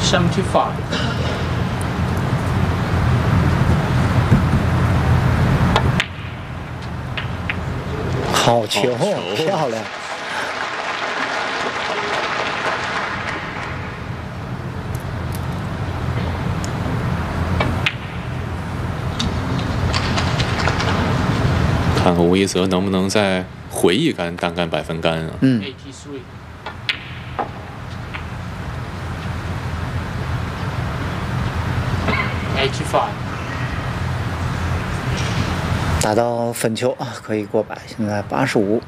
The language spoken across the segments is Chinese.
75。 好球，漂亮！ 看看吴一泽能不能再回一杆单杆100分杆啊 83。85。 打到粉球啊，可以过百，现在85。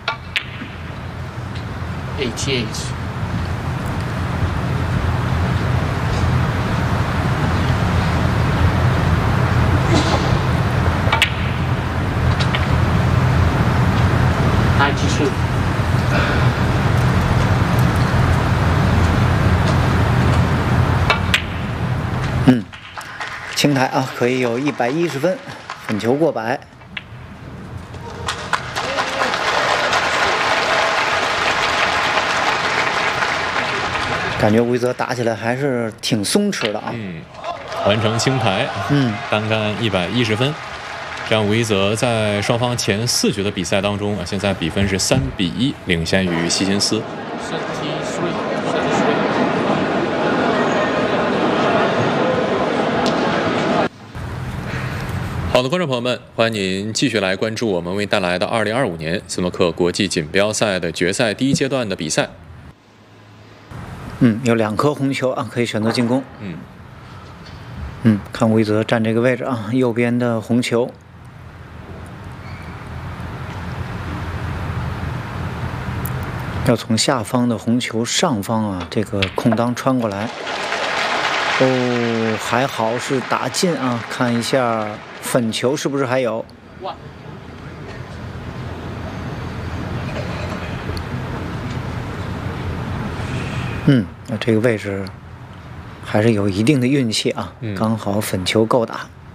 88。92。 青台啊，可以有110分，粉球过百。感觉吴一泽打起来还是挺松弛的啊。 完成青台，单杆110分。这样吴一泽在双方前4局的比赛当中啊，现在比分是3比1，领先于希金斯。好的，观众朋友们，欢迎您继续来关注我们为带来的2025年斯诺克国际锦标赛的决赛第1阶段的比赛。 有2颗红球啊，可以选择进攻。看吴一泽站这个位置啊，右边的红球。要从下方的红球上方啊，这个空当穿过来。还好是打进啊！看一下粉球是不是还有？那这个位置还是有一定的运气啊，刚好粉球够打。